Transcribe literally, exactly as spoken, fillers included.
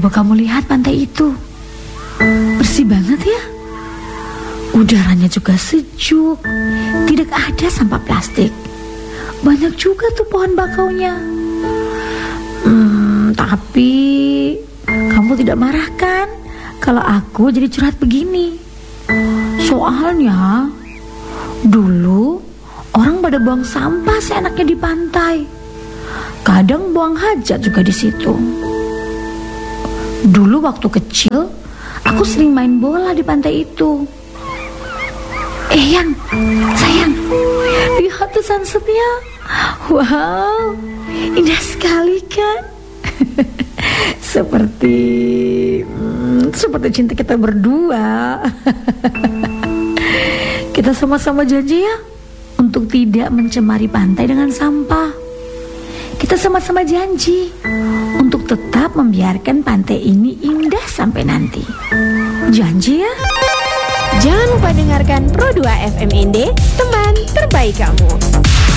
Coba kamu lihat pantai itu. Bersih banget ya. Udaranya juga sejuk. Tidak ada sampah plastik. Banyak juga tuh pohon bakaunya. Hmm, tapi kamu tidak marah kan kalau aku jadi curhat begini? Soalnya dulu orang pada buang sampah seenaknya di pantai. Kadang buang hajat juga di situ. Dulu waktu kecil aku sering main bola di pantai itu. Eh Yang, sayang, lihat tuh sunsetnya. Wow, indah sekali kan? Seperti hmm, Seperti cinta kita berdua. Kita sama-sama janji ya untuk tidak mencemari pantai dengan sampah. Kita sama-sama janji untuk tetap membiarkan pantai ini indah sampai nanti. Janji ya? Jangan lupa dengarkan Pro dua F M N D, teman terbaik kamu.